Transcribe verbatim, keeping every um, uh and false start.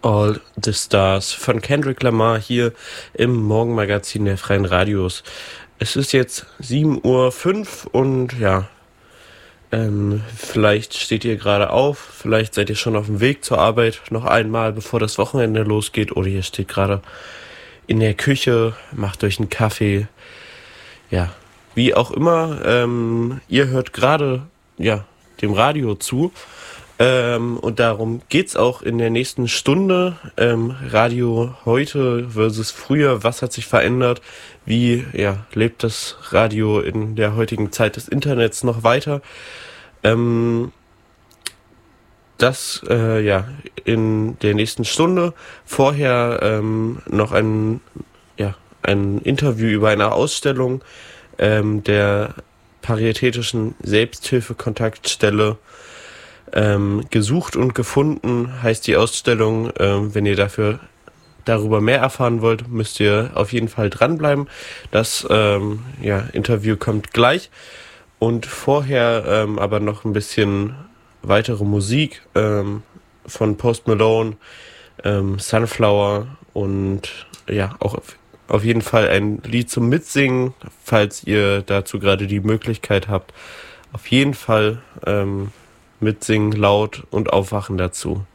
All the Stars von Kendrick Lamar hier im Morgenmagazin der Freien Radios. Es ist jetzt sieben Uhr fünf und ja, ähm, vielleicht steht ihr gerade auf, vielleicht seid ihr schon auf dem Weg zur Arbeit noch einmal, bevor das Wochenende losgeht, oder ihr steht gerade in der Küche, macht euch einen Kaffee, ja, wie auch immer. Ähm, ihr hört gerade, ja, dem Radio zu. Ähm, und darum geht's auch in der nächsten Stunde. Ähm, Radio heute versus früher. Was hat sich verändert? Wie ja, lebt das Radio in der heutigen Zeit des Internets noch weiter? Ähm, das äh, ja in der nächsten Stunde. Vorher ähm, noch ein ja ein Interview über eine Ausstellung ähm, der Paritätischen Selbsthilfekontaktstelle. Ähm, gesucht und gefunden heißt die Ausstellung. Ähm, wenn ihr dafür darüber mehr erfahren wollt, müsst ihr auf jeden Fall dranbleiben. Das ähm, ja, Interview kommt gleich. Und vorher ähm, aber noch ein bisschen weitere Musik ähm, von Post Malone, ähm, Sunflower und ja, auch auf, auf jeden Fall ein Lied zum Mitsingen, falls ihr dazu gerade die Möglichkeit habt. Auf jeden Fall ähm, mitsingen, laut und aufwachen dazu.